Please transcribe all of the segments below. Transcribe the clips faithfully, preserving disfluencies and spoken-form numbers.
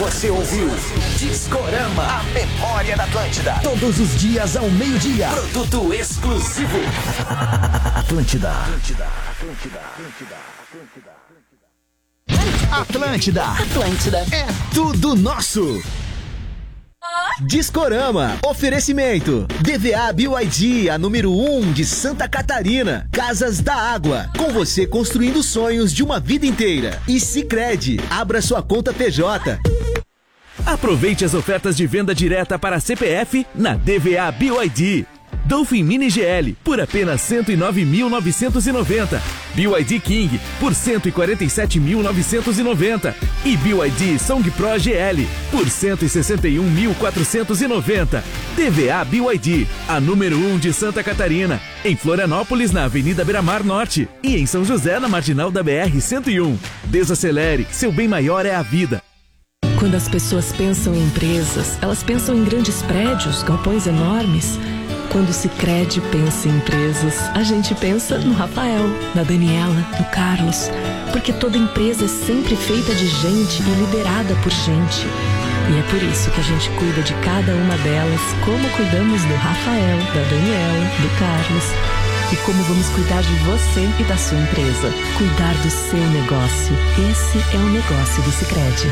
Você ouviu Discorama, a memória da Atlântida. Todos os dias ao meio-dia. Produto exclusivo. Atlântida. Atlântida, Atlântida, Atlântida, Atlântida. Atlântida. Atlântida. É tudo nosso. Discorama, oferecimento D V A B Y D, a número um de Santa Catarina. Casas da Água, com você construindo sonhos de uma vida inteira. E Sicredi, abra sua conta P J. Aproveite as ofertas de venda direta para C P F na D V A B Y D. Dolphin Mini G L por apenas cento e nove mil novecentos e noventa. B Y D King por cento e quarenta e sete mil novecentos e noventa. E B Y D Song Pro G L por cento e sessenta e um mil quatrocentos e noventa. D V A B Y D, a número um de Santa Catarina. Em Florianópolis, na Avenida Beira-Mar Norte. E em São José, na Marginal da B R cento e um. Desacelere, seu bem maior é a vida. Quando as pessoas pensam em empresas, elas pensam em grandes prédios, galpões enormes. Quando o Sicredi pensa em empresas, a gente pensa no Rafael, na Daniela, no Carlos. Porque toda empresa é sempre feita de gente e liderada por gente. E é por isso que a gente cuida de cada uma delas, como cuidamos do Rafael, da Daniela, do Carlos. E como vamos cuidar de você e da sua empresa. Cuidar do seu negócio. Esse é o negócio do Sicredi.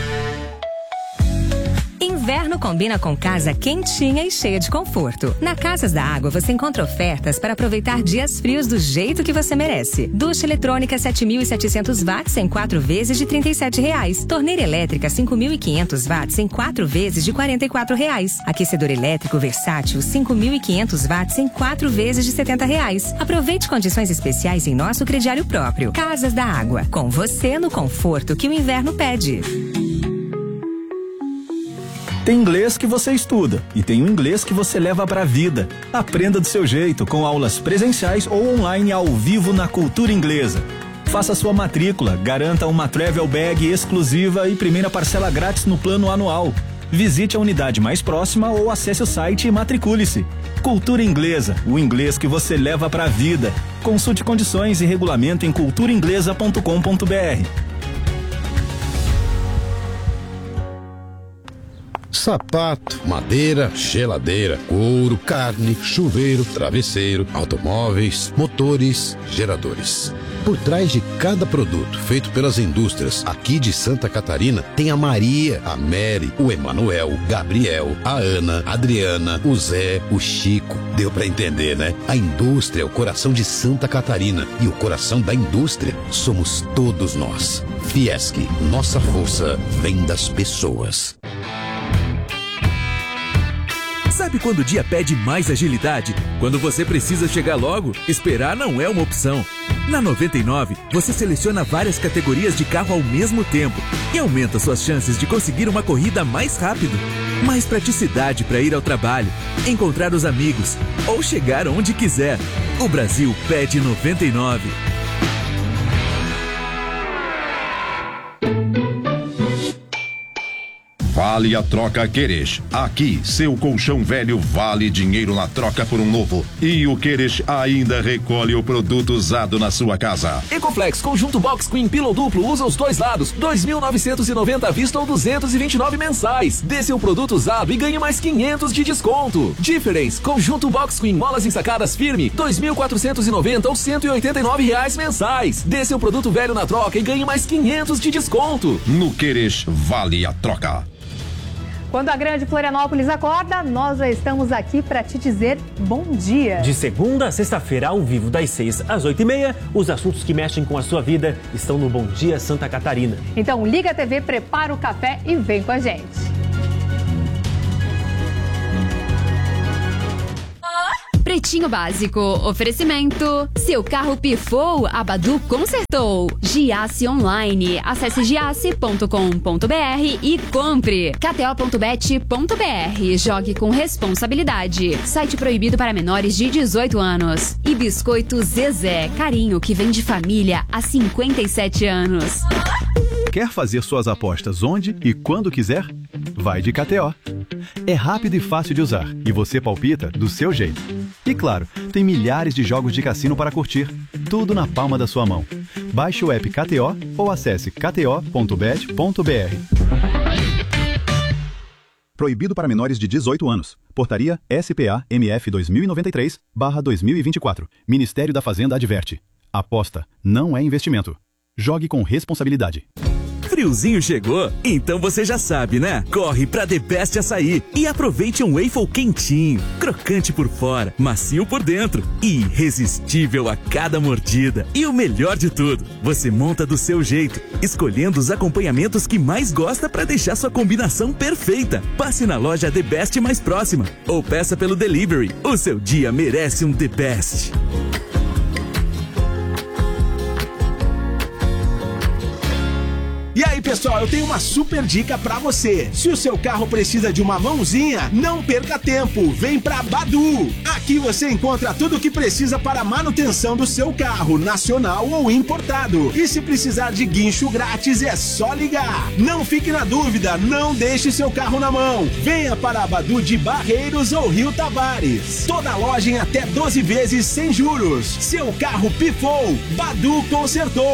Inverno combina com casa quentinha e cheia de conforto. Na Casas da Água você encontra ofertas para aproveitar dias frios do jeito que você merece. Ducha eletrônica sete mil e setecentos watts em quatro vezes de trinta e sete reais. Torneira elétrica cinco mil e quinhentos watts em quatro vezes de quarenta e quatro reais. Aquecedor elétrico versátil cinco mil e quinhentos watts em quatro vezes de setenta reais. Aproveite condições especiais em nosso crediário próprio. Casas da Água, com você no conforto que o inverno pede. Tem inglês que você estuda e tem o inglês que você leva pra vida. Aprenda do seu jeito, com aulas presenciais ou online ao vivo na Cultura Inglesa. Faça sua matrícula, garanta uma travel bag exclusiva e primeira parcela grátis no plano anual. Visite a unidade mais próxima ou acesse o site e matricule-se. Cultura Inglesa, o inglês que você leva pra vida. Consulte condições e regulamento em cultura inglesa ponto com ponto b r. Sapato, madeira, geladeira, couro, carne, chuveiro, travesseiro, automóveis, motores, geradores. Por trás de cada produto feito pelas indústrias aqui de Santa Catarina, tem a Maria, a Mary, o Emanuel, Gabriel, a Ana, a Adriana, o Zé, o Chico. Deu pra entender, né? A indústria é o coração de Santa Catarina e o coração da indústria somos todos nós. Fiesc, nossa força vem das pessoas. Sabe quando o dia pede mais agilidade? Quando você precisa chegar logo, esperar não é uma opção. Na noventa e nove, você seleciona várias categorias de carro ao mesmo tempo e aumenta suas chances de conseguir uma corrida mais rápido. Mais praticidade para ir ao trabalho, encontrar os amigos ou chegar onde quiser. O Brasil pede noventa e nove. Vale a troca Queres. Aqui, seu colchão velho vale dinheiro na troca por um novo. E o Queres ainda recolhe o produto usado na sua casa. Ecoflex Conjunto Box Queen Pillow Duplo usa os dois lados. dois mil novecentos e noventa à vista ou duzentos e vinte e nove mensais. Dê seu produto usado e ganhe mais quinhentos de desconto. Difference Conjunto Box Queen Molas ensacadas firme. dois mil quatrocentos e noventa ou cento e oitenta e nove reais mensais. Dê seu produto velho na troca e ganhe mais quinhentos de desconto. No Queres, vale a troca. Quando a grande Florianópolis acorda, nós já estamos aqui para te dizer bom dia. De segunda a sexta-feira, ao vivo, das seis às oito e meia, os assuntos que mexem com a sua vida estão no Bom Dia Santa Catarina. Então liga a T V, prepara o café e vem com a gente. Pretinho Básico, oferecimento. Seu carro pifou, a Badu consertou. Giasse Online, acesse giasse ponto com ponto b r e compre. k t o ponto bet ponto b r, jogue com responsabilidade. Site proibido para menores de dezoito anos. E Biscoito Zezé, carinho que vem de família há cinquenta e sete anos. Quer fazer suas apostas onde e quando quiser? Vai de K T O. É rápido e fácil de usar e você palpita do seu jeito. E claro, tem milhares de jogos de cassino para curtir, tudo na palma da sua mão. Baixe o app K T O ou acesse k t o ponto bet ponto b r. Proibido para menores de dezoito anos. Portaria S P A M F dois mil e noventa e três barra dois mil e vinte e quatro. Ministério da Fazenda adverte. Aposta não é investimento. Jogue com responsabilidade. Friozinho chegou? Então você já sabe, né? Corre pra The Best Açaí e aproveite um waffle quentinho, crocante por fora, macio por dentro e irresistível a cada mordida. E o melhor de tudo, você monta do seu jeito, escolhendo os acompanhamentos que mais gosta pra deixar sua combinação perfeita. Passe na loja The Best mais próxima ou peça pelo delivery. O seu dia merece um The Best. E aí, pessoal, eu tenho uma super dica pra você. Se o seu carro precisa de uma mãozinha, não perca tempo. Vem pra Badu. Aqui você encontra tudo o que precisa para a manutenção do seu carro, nacional ou importado. E se precisar de guincho grátis, é só ligar. Não fique na dúvida, não deixe seu carro na mão. Venha para a Badu de Barreiros ou Rio Tavares. Toda loja em até doze vezes sem juros. Seu carro pifou, Badu consertou.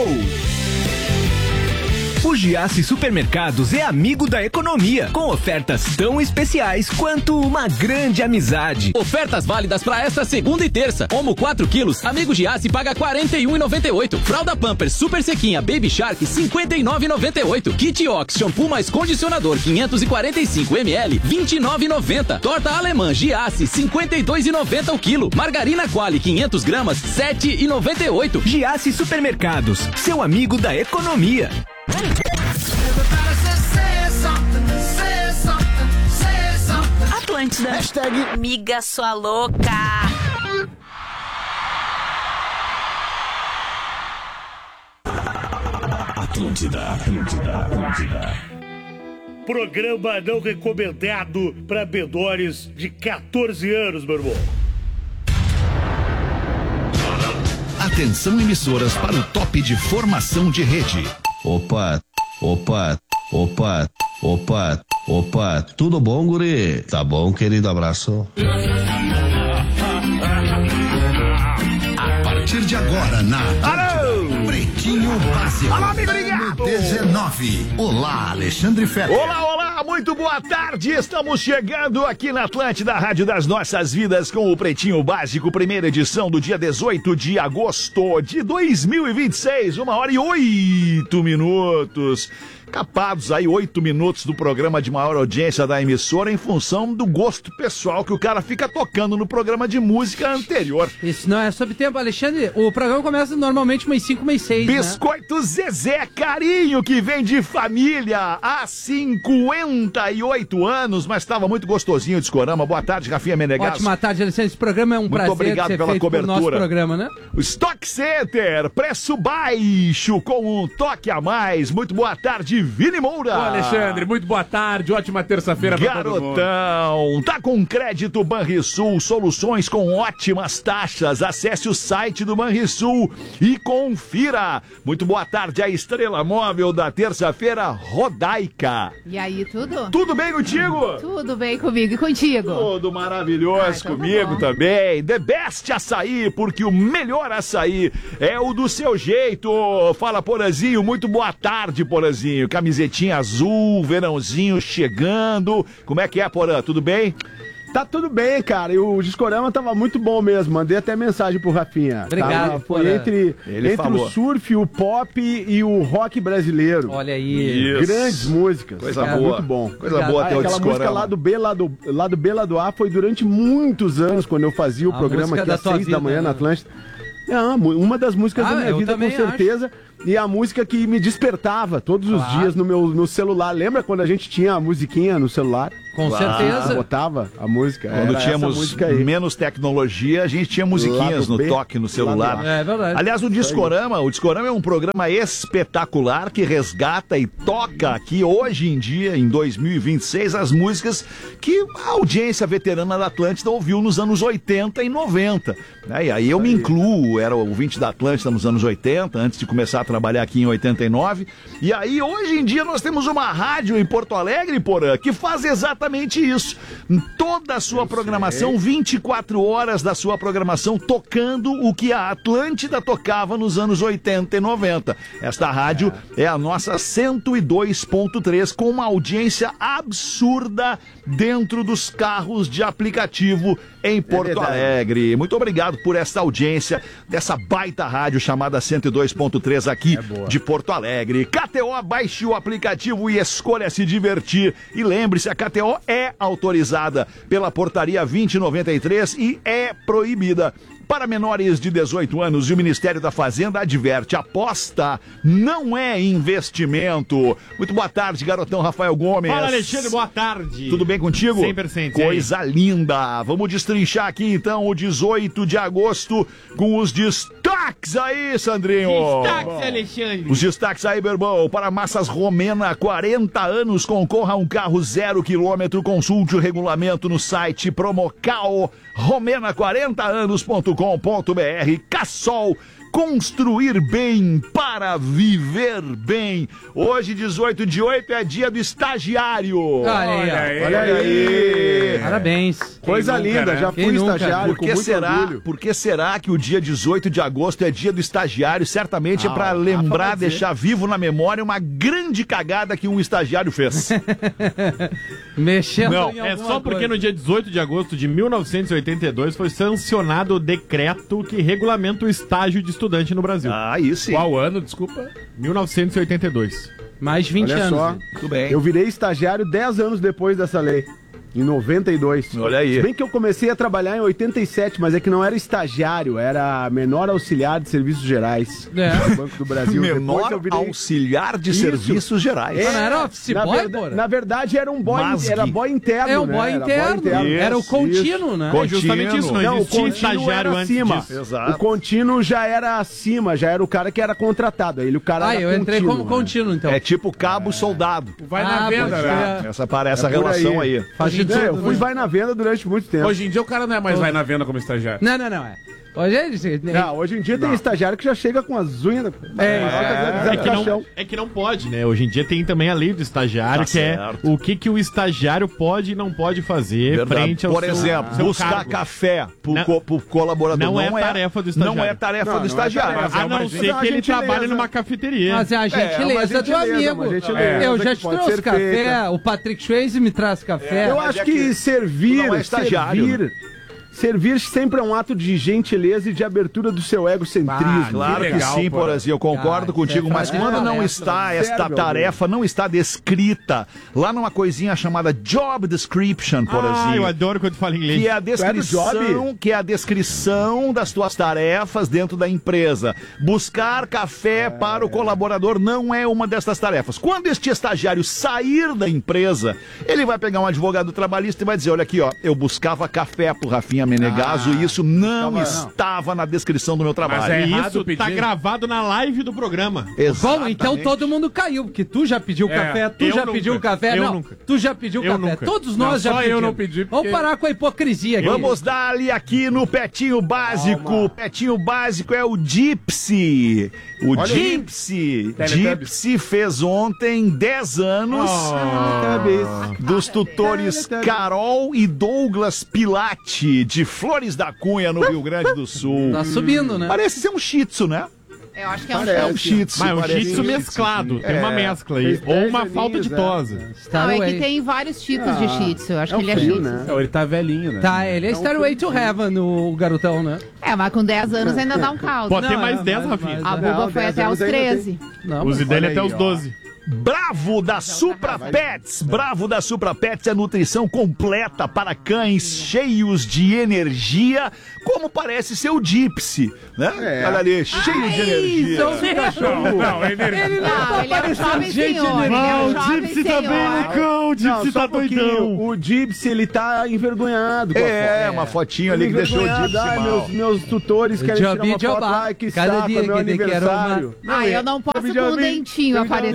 O Giasse Supermercados é amigo da economia, com ofertas tão especiais quanto uma grande amizade. Ofertas válidas para esta segunda e terça. Omo quatro quilos, amigo Giasse paga quarenta e um reais e noventa e oito centavos. Fralda Pampers Super Sequinha Baby Shark cinquenta e nove reais e noventa e oito centavos. Kit Ox Shampoo mais condicionador quinhentos e quarenta e cinco mililitros vinte e nove reais e noventa centavos. Torta alemã Giasse cinquenta e dois reais e noventa centavos o quilo. Margarina Quali quinhentas gramas sete reais e noventa e oito centavos. Giasse Supermercados, seu amigo da economia. Atlântida. Hashtag Miga sua louca. Atlântida, Atlântida, Atlântida. Programa não recomendado para menores de quatorze anos, meu irmão. Atenção, emissoras, para o top de formação de rede. Opa, opa, opa, opa, opa, tudo bom, guri? Tá bom, querido, abraço. A partir de agora, na Alô! Pretinho Básico. Alô, amigo ligado! dezenove. Olá, Alexandre Fetter. Olá, olá, muito boa tarde. Estamos chegando aqui na Atlântida, Rádio das Nossas Vidas, com o Pretinho Básico, primeira edição do dia dezoito de agosto de dois mil e vinte e seis, uma hora e oito minutos. Capados aí, oito minutos do programa de maior audiência da emissora em função do gosto pessoal que o cara fica tocando no programa de música anterior. Isso não é sobre tempo, Alexandre. O programa começa normalmente umas cinco, umas seis, Biscoito né? Zezé, carinho que vem de família há cinquenta e oito anos, mas estava muito gostosinho o Discorama. Boa tarde, Rafinha Menegas. Ótima tarde, Alexandre. Esse programa é um muito prazer obrigado ser pela feito cobertura. nosso programa, né? O Stock Center, preço baixo com um toque a mais. Muito boa tarde, Vini Moura. Ô, Alexandre, muito boa tarde, ótima terça-feira pra todo mundo. Garotão, tá com crédito Banrisul, soluções com ótimas taxas. Acesse o site do Banrisul e confira. Muito boa tarde, a estrela móvel da terça-feira, Rodaica. E aí, tudo? Tudo bem contigo? Tudo bem comigo e contigo? Tudo maravilhoso ah, então comigo tá também. The Best Açaí, porque o melhor açaí é o do seu jeito. Fala, Porazinho, muito boa tarde, Porazinho. Camisetinha azul, verãozinho chegando. Como é que é, Porã? Tudo bem? Tá tudo bem, cara. E o Discorama tava muito bom mesmo. Mandei até mensagem pro Rafinha. Obrigado. Tava, foi entre, entre o surf, o pop e o rock brasileiro. Olha aí. Isso. Grandes músicas. Coisa cara, boa. Muito bom. Coisa boa até o Aquela Discorama. música lá do B, lá do, lá do B, lá do A foi durante muitos anos, quando eu fazia o a programa aqui às seis vida, da manhã né? na Atlântida. É uma das músicas ah, da minha vida, com certeza. Acho. E a música que me despertava todos os claro. dias no meu no celular. Lembra quando a gente tinha a musiquinha no celular? Com claro. certeza. Botava a música. Quando Era tínhamos menos tecnologia, a gente tinha musiquinhas no B, toque no celular. É verdade. Aliás, o Discorama, o Discorama é um programa espetacular que resgata e toca aqui hoje em dia, em dois mil e vinte e seis, as músicas que a audiência veterana da Atlântida ouviu nos anos oitenta e noventa. E aí eu me incluo, era ouvinte da Atlântida nos anos oitenta, antes de começar a trabalhar aqui em oitenta e nove. E aí, hoje em dia, nós temos uma rádio em Porto Alegre, Porã, que faz exatamente isso. Toda a sua programação, vinte e quatro horas da sua programação, tocando o que a Atlântida tocava nos anos oitenta e noventa. Esta rádio é, é a nossa cento e dois ponto três, com uma audiência absurda dentro dos carros de aplicativo em Porto é Alegre. Muito obrigado por essa audiência dessa baita rádio chamada cento e dois ponto três aqui é de Porto Alegre. K T O, baixe o aplicativo e escolha se divertir. E lembre-se, a K T O é autorizada pela portaria vinte e noventa e três e é proibida para menores de dezoito anos. E o Ministério da Fazenda adverte: aposta não é investimento. Muito boa tarde, garotão Rafael Gomes. Fala, Alexandre, boa tarde. Tudo bem contigo? cem por cento. Coisa linda. Vamos destrinchar aqui então o dezoito de agosto com os destaques aí, Sandrinho. Destaques, Alexandre. Os destaques aí, meu irmão. Para Massas Romena, quarenta anos, concorra a um carro zero quilômetro. Consulte o regulamento no site promocal romena quarenta anos ponto com ponto br. Cassol, construir bem para viver bem. Hoje, dezoito de oito, é dia do estagiário. Olha aí. Olha aí. Parabéns. Coisa Quem linda, nunca, né? já fui Quem nunca? estagiário Por com que muito será? orgulho. Por que será que o dia dezoito de agosto é dia do estagiário? Certamente Ah, é para o lembrar, Rafa vai dizer. deixar vivo na memória uma grande cagada que um estagiário fez. Mexendo Não, em é alguma só porque coisa. no dia dezoito de agosto de mil novecentos e oitenta e dois foi sancionado o decreto que regulamenta o estágio de estudante no Brasil. Ah, isso sim. Qual ano, desculpa? mil novecentos e oitenta e dois. Mais de vinte Olha anos. só, né? Tudo bem. eu virei estagiário dez anos depois dessa lei. Em noventa e dois. Olha aí. Se bem que eu comecei a trabalhar em oitenta e sete, mas é que não era estagiário, era menor auxiliar de serviços gerais É. do Banco do Brasil. Depois Menor eu virei- auxiliar de Isso. serviços gerais. Ah, não era office na, boy, verda- porra? na verdade era um boy, Masgue. era boy interno, É o né? boy Era interno. Isso, Era o contínuo, isso. né? Contínuo. É justamente isso, não, Não, o existia contínuo estagiário era antes acima. disso. Exato. O contínuo já era acima, já era o cara que era contratado. Ele o cara Ah, era eu entrei contínuo, como né? contínuo, então. É tipo cabo soldado. Vai Ah, na venda, pode né? ser. Essa parece a É por relação aí. Faz É, sentido, eu fui né? vai na venda durante muito tempo. Hoje em dia o cara não é mais vai na venda como estagiário. Não, não, não. É. Hoje é isso. Não, hoje em dia tem estagiário que já chega com as unhas. da- É, maior que a Zé É do que, Caixão. não, é que não pode, né? Hoje em dia tem também a lei do estagiário, Tá que é certo. o que, que o estagiário pode e não pode fazer Verdade. frente ao Por seu, exemplo, seu buscar cargo. café pro, Não- co- pro colaborador. não é tarefa do estagiário. Não é tarefa Não, do não é estagiário. tarefa. A É uma- não é ser uma que ele gentileza. trabalhe numa cafeteria. Mas é a gentileza uma do gentileza, amigo. uma gentileza Eu já que te pode trouxe ser café, feita. o Patrick Swayze me traz café. Eu mas acho é que, que servir, tu não é estagiário, servir, servir sempre é um ato de gentileza e de abertura do seu egocentrismo. Ah, claro que, legal, sim, porra. Porazinho, eu concordo Ah, contigo, isso é mas tarefa quando não extra, está né? esta Serve, tarefa, não está descrita lá numa coisinha chamada job description, Ah, Porazinho. eu adoro quando fala inglês. Que é a Tu é do descrição, job? que é a descrição das tuas tarefas dentro da empresa. Buscar café para o colaborador não é uma dessas tarefas. Quando este estagiário sair da empresa, ele vai pegar um advogado trabalhista e vai dizer: olha aqui, ó, eu buscava café pro Rafinha Menegaso e isso não Calma, não. estava na descrição do meu trabalho. Mas é Isso isso tá pedir. gravado na live do programa. Bom, então todo mundo caiu, porque tu já pediu É, café, tu eu já nunca. pediu café, Eu não, nunca. tu já pediu Eu café, nunca. todos Não, nós já só eu pedimos. não pedi, porque- Vamos parar com a hipocrisia aqui. Vamos dar ali aqui no Petinho Básico. O Petinho Básico é o Gypsy. O Olha aí. Gypsy. Teletubbies. Gypsy fez ontem dez anos dos tutores Carol e Douglas Pilate, de Flores da Cunha, no Rio Grande do Sul. Tá subindo, né? Parece ser um shih tzu, né? Eu acho que é um É show. um shih tzu. Mas é um parece shih tzu um mesclado. Tem É. uma mescla aí. Fez Ou dez uma aninhos, falta de é. tosa. Não, é Starway. que tem vários tipos Ah, de shih tzu. Eu acho é que um ele é frio, shih tzu. né? Ele tá velhinho, né? Tá, ele é Starway to Heaven, o garotão, né? É, mas com dez anos ainda dá um caldo. Pode ter Não, mais é, dez, mas- Rafinha. mas- A Buba Não, foi dez até anos os ainda tem. treze. Não, Use mas- dele olha até aí, os ó. doze. Bravo da Supra Pets, Bravo da Supra Pets é nutrição completa para cães cheios de energia, como parece ser o Gypsy, né? É. Olha ali, cheio de energia. São os cachorros. Não, energia. Ele não, ele é um jovem senhor. Ele é um jovem senhor. cão, o Não, só um pouquinho. O Gypsy, ele tá envergonhado com a É, foto. uma fotinha ali que deixou o Envergonhado. Gypsy Ai, mal. meus, meus tutores querem Jobi tirar uma foto. Jobá. Ai, que Cada saco, dia meu que ele quer uma- aniversário. Ah, eu não posso Jobi, com o Jobi. dentinho Jobi, aparecendo.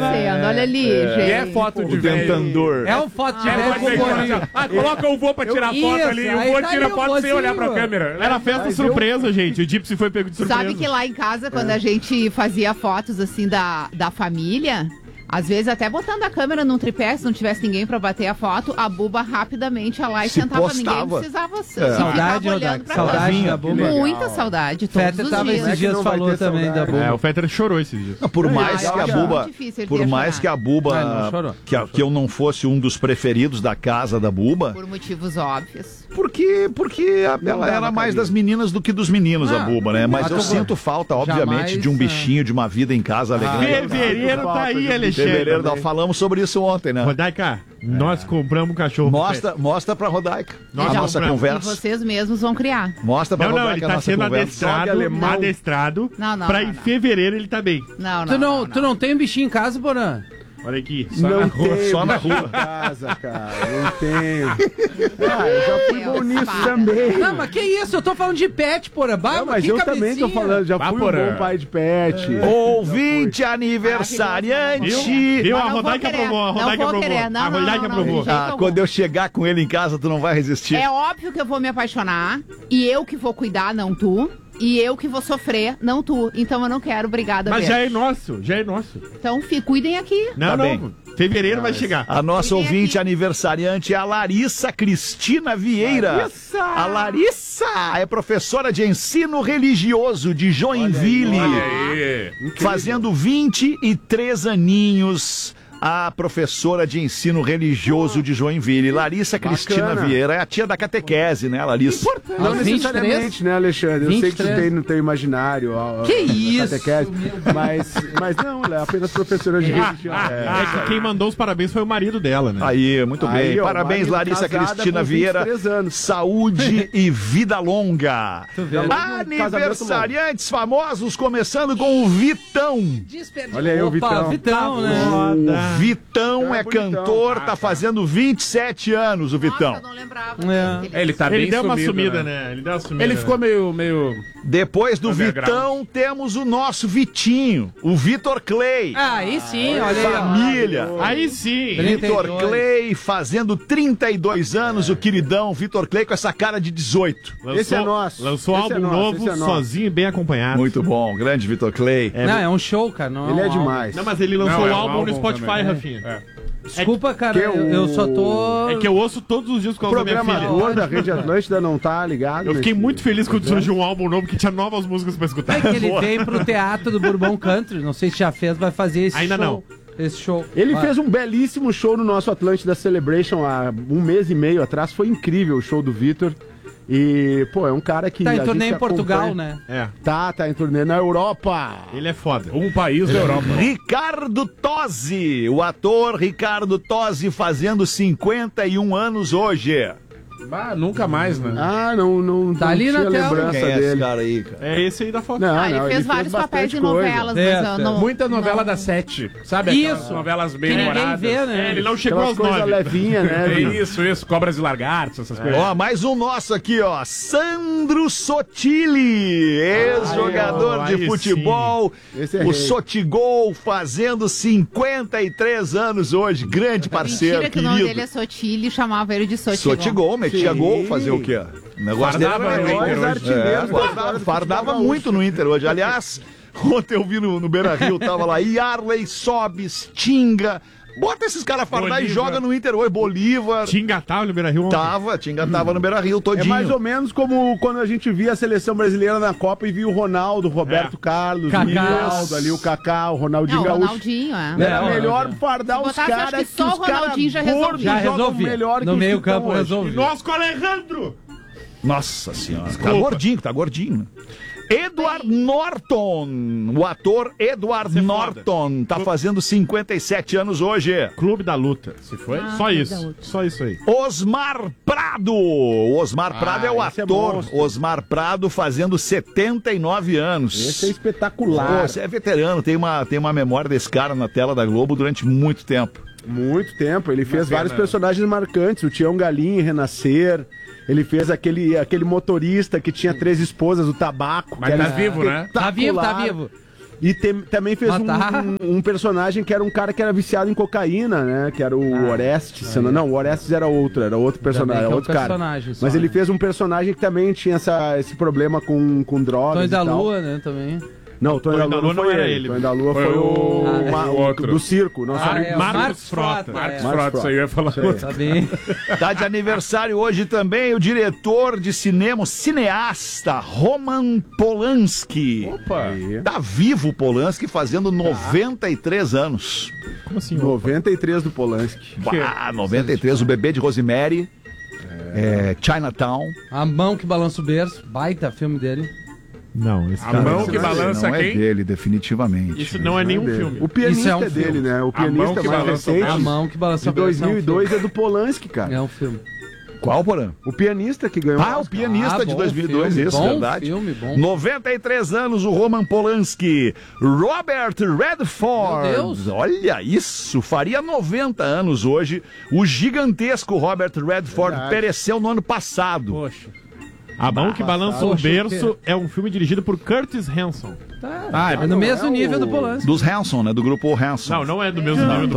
vendo? Olha ali, é, gente. é foto de O velho. dentandor. É um foto de É velho foto com de bolinho. velho. Ah, coloca o vô pra tirar Eu- foto Isso, ali. O aí vô tá tira ali o foto sem vozinho, olhar pra ó. câmera. Era festa Mas surpresa, gente. O Gypsy foi pego de surpresa. Sabe que lá em casa, quando a gente fazia fotos assim da, da família, às vezes até botando a câmera num tripé, se não tivesse ninguém pra bater a foto, a Buba rapidamente ia lá e Se sentava. postava. Ninguém precisava se É. se Saudade, ficava Rodak, olhando pra saudade câmera. da Buba. Muita saudade, todos Fetter os tava dias. esses dias, não vai falou ter também da saudade. Buba. É, o Fetter chorou esses dias. Não, por mais eu que a acho Buba, muito difícil ele por ia mais chorar. que a Buba, Ah, não chorou. que, a- que eu não fosse um dos preferidos da casa da Buba, Por motivos óbvios. porque porque a- ela era mais das meninas do que dos meninos, a Ah, Buba, né? Mas mas eu tu- sinto falta, obviamente, jamais, de um é. bichinho, de uma vida em casa alegrando. Fevereiro tá aí, Alexandre. Fevereiro, nós falamos sobre isso ontem, né? Rodaica, nós compramos um cachorro. pro Mostra, mostra pra Rodaica Nós a já nossa compramos. E conversa. vocês mesmos vão criar. Mostra pra Não, não, Rodaica ele a tá nossa sendo conversa. adestrado, alemão. adestrado Não, não, pra não, em não. fevereiro ele tá bem. Não, não, Tu não, não, tu não tem um bichinho em casa, Porã? Olha aqui, só Não na rua. tenho só na bicho rua. em casa, cara. Não tenho. Ah, eu já fui Deus, bom nisso para. também. Não, mas que isso? Eu tô falando de pet, Porã. Bah, Não, mas que eu também cabecinha. tô falando, já Vá, fui um Porã. bom pai de pet. Ouvinte aniversariante. Viu? Mas A não vou Rodaica querer, aprovou, a não Rodaica vou aprovou. querer, não, A não, Rodaica não, não, aprovou. de jeito Ah, algum. quando eu chegar com ele em casa, tu não vai resistir. É óbvio que eu vou me apaixonar e eu que vou cuidar, não tu. E eu que vou sofrer, não tu. Então eu não quero, obrigada, Mas beijo. já é nosso, já é nosso. Então fi, cuidem aqui. Não, Tá não. bem. Fevereiro vai chegar. A nossa Cuidem ouvinte aqui. aniversariante é a Larissa Cristina Vieira. Larissa! A Larissa é professora de ensino religioso de Joinville. Olha aí. Fazendo vinte e três aninhos. A professora de ensino religioso de Joinville, Larissa Cristina Bacana. Vieira, é a tia da catequese, né, Larissa? Não Aos vinte e três? necessariamente, né, Alexandre? Eu sei que vinte e três? tu tem no teu imaginário. a- a- Que a isso, catequese, mas, mas não, ela é apenas professora de religião. É que quem mandou os parabéns foi o marido dela, né? Aí, muito Aí, bem. ó, Parabéns, marido Larissa casada Cristina com Vieira. vinte e três anos. Saúde e vida longa. vê. Aniversariantes famosos, começando com o Vitão. Olha aí o Opa, Vitão. Vitão, né? O Vitão É é bonitão. cantor, tá fazendo vinte e sete anos, o Vitão. Nossa, eu não lembrava. É. É, ele tá Ele bem deu uma sumido, sumida, né? né? Ele deu uma sumida. Ele ficou meio, meio... Depois do Underground. Vitão, temos o nosso Vitinho, o Vitor Clay. Ah, aí sim, olha aí. ó. Família. Aí sim. trinta e Vitor dois. Clay fazendo trinta e dois anos, o queridão Vitor Clay com essa cara de dezoito. Lançou, Esse é nosso. Lançou Esse é álbum nosso, novo, esse é nosso. sozinho e bem acompanhado. Muito bom, grande Vitor Clay. É, Não, é um show, cara. Não Ele é um álbum. demais. Não, mas ele lançou Não, é o um álbum no álbum Spotify, também. Rafinha. É. Desculpa, cara, Que eu, o- eu só tô... É que eu ouço todos os dias por O causa da minha filha. programador da Rede Atlântida não tá ligado. Eu fiquei nesse- muito feliz quando surgiu um álbum novo que tinha novas músicas pra escutar. É que ele veio pro teatro do Bourbon Country, não sei se já fez, vai fazer esse Ainda show. Esse show. Ele Ah, fez um belíssimo show no nosso Atlântida Celebration há um mês e meio atrás. Foi incrível o show do Vitor. E, pô, é um cara que. Tá em a turnê gente em Portugal, acompanha. né? É. Tá, tá em turnê na Europa. Ele é foda. Um país da Europa. Ricardo Tosi, o ator Ricardo Tosi fazendo cinquenta e um anos hoje. Ah, nunca mais, né? Ah, não, não, Tá não ali tinha na tela. lembrança Quem é esse dele. cara aí, cara? É esse aí da foto. Não, Ah, ele não, fez vários papéis bastante em coisa. novelas, É, mas eu é. não... Muita novela não- da Sete. Sabe Isso. aquelas novelas bem Que ninguém humoradas? vê, né? É, ele não chegou Aquelas aos coisas nove. levinha, né? É Vini? isso, isso. Cobras e lagartos, essas coisas. Ó, mais um nosso aqui, ó. Sandro Sotile, ex-jogador Ai, de aí futebol. Esse é O rei. Sotigol fazendo cinquenta e três anos hoje. Grande parceiro, Mentira que o nome querido. dele é Sotile e chamava ele de Sotigol. Sotigol, metia Sim. gol, fazer o quê? O negócio Fardava dele no era Inter gol. hoje. É, Artilheiros da fardava, história do fardava futebol muito gaúcho. no Inter hoje. Aliás, ontem eu vi no, no Beira-Rio, tava lá, Yarley, Sobis, Tinga. Bota esses caras fardar e Bolívar. joga no Inter hoje. Bolívar. Tinga tava no Beira-Rio ontem. Tava, Tinga tava no Beira-Rio É todinho. mais ou menos como quando a gente via a seleção brasileira na Copa e via o Ronaldo, o Roberto É. Carlos, Kaká. o Ronaldo ali, o Kaká, o Ronaldinho Não, o Gaúcho. Ronaldinho, é. Era Não, melhor não. fardar Se os botasse, acho caras que só os o Ronaldinho já caras resolvia. gordos Já jogam resolvi. melhor que No os meio que tão campo hoje. resolvi. Nosso Alejandro! Nossa senhora. Tá Desculpa. gordinho, tá gordinho. Edward Norton, o ator Edward Você é Norton, tá fazendo cinquenta e sete anos hoje. Clube da Luta. Se foi? Ah, Só Clube da isso. Luta. Só isso aí. Osmar Prado. O Osmar Prado é o esse é ator. monstro. Osmar Prado fazendo setenta e nove anos. Esse é Pô, espetacular. você é veterano, tem uma, tem uma memória desse cara na tela da Globo durante muito tempo. Muito tempo. Ele fez pena. vários personagens marcantes. O Tião Galinha em Renascer. Ele fez aquele, aquele motorista que tinha três esposas, o Tabaco. Mas que tá era vivo, né? Tá vivo, tá espetacular. vivo. E tem, também fez um, um, um personagem que era um cara que era viciado em cocaína, né? Que era o ah, Orestes. Não, não, o Orestes era outro, era outro personagem, era outro é um cara. Só, Mas ele né? fez um personagem que também tinha essa, esse problema com, com drogas. Tony da Lua, né? Também. Não, o Tony da Lua não foi ele. ele. Tony da Lua foi, foi o, ah, uma, o outro. do circo. Não ah, é, Marcos, Marcos Frota. Frota. Marcos é. Frota, isso aí eu ia falar. Tá bem. Tá de aniversário hoje também o diretor de cinema, o cineasta Roman Polanski. Opa! Tá vivo o Polanski fazendo noventa e três anos. Como assim? noventa e três do Polanski. Ah, noventa e três, o Bebê de Rosemary. É, Chinatown. A Mão que Balança o Berço, baita filme dele. Não, esse a cara mão que balança não quem? é dele, definitivamente. Isso não é nenhum é filme. O pianista é, um é dele, né? O pianista que mais recente. A Mão que Balança o Berço. De dois mil e dois é, um é do Polanski, cara. É um filme. Qual, Porã? O pianista que ganhou. Ah, o pianista ah, de dois mil e dois, filme, isso, bom verdade. Filme, bom. noventa e três anos, o Roman Polanski. Robert Redford. Meu Deus. Olha isso, faria noventa anos hoje. O gigantesco Robert Redford verdade. pereceu no ano passado. Poxa. A Mão que Balança o Berço é um filme dirigido por Curtis Hanson. Tá, ah, é no mesmo é nível o... do Polanski. Dos Hanson, né? Do grupo Hanson. Não, não é do mesmo nível do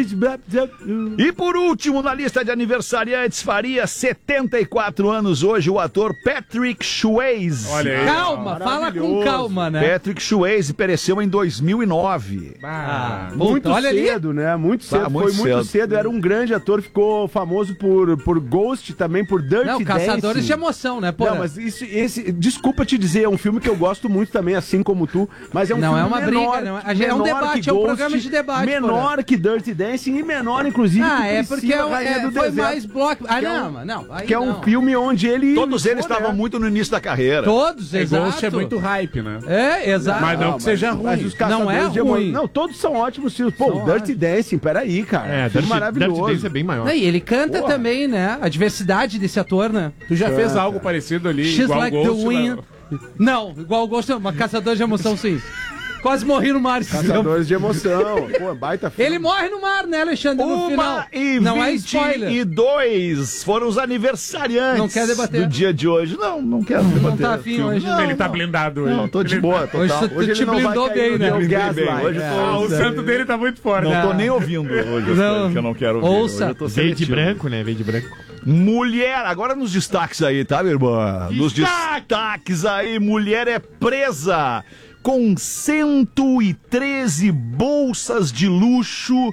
Polanski. E por último, na lista de aniversariantes, faria setenta e quatro anos hoje o ator Patrick Swayze. Olha aí. Calma, fala com calma, né? Patrick Swayze pereceu em dois mil e nove. Ah, muito olha cedo, ali. né? Muito cedo. Ah, muito Foi cedo. muito cedo. Era um grande ator, ficou famoso por, por Ghost, também por Dirty Dancing. Não, Caçadores de Emoção, né? Não, mas isso, esse, desculpa te dizer, é um filme que eu gosto muito também, assim como tu, mas é um não filme é uma menor, briga, não é, é um debate, é um programa de debate. Menor porra. que Dirty Dancing e menor, inclusive, ah, que é porque é, do é, foi deserto, mais bloco. Ah, não, é um, não. Aí que não. é um filme onde ele... Todos eles estavam muito no início da carreira. Todos, é, exato. Ghost é muito hype, né? É, exato. Mas não, não que seja ruim. Mas os não é ruim. Não, todos são ótimos filmes. Pô, são Dirty Dancing, peraí, cara. É, Dirty, maravilhoso. Dirty Dancing é bem maior. Não, e ele canta Porra. também, né? A diversidade desse ator, né? Tu já é, fez algo cara. parecido ali, She's igual like Ghost, the wind. Não, igual o Ghost, uma caçador de emoção, sim. Quase morri no mar. Caçadores de emoção. Pô, baita filme. Ele morre no mar, né, Alexandre? No Uma final. E não é spoiler. E dois foram os aniversariantes não quer debater. do dia de hoje. Não, não quero não, debater. Não tá afim hoje. Não, ele não. tá blindado hoje. Não, tô de boa, total. Hoje, tu, hoje tu te blindou bem, né? Bem, bem. Hoje é. tô... ah, o santo dele tá muito forte. Não, não. tô nem ouvindo hoje, não. que eu não quero ouvir. Ouça. Veio de branco, né? Veio de branco. Mulher, agora nos destaques aí, tá, minha irmã? Nos destaques aí, mulher é presa com cento e treze bolsas de luxo